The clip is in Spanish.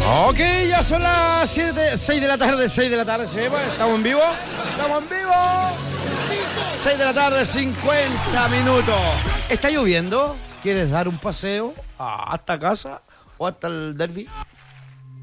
Ok, ya son las 6 de la tarde, sí, pues, estamos en vivo. 6 de la tarde, 50 minutos. ¿Está lloviendo? ¿Quieres dar un paseo hasta casa o hasta el derbi?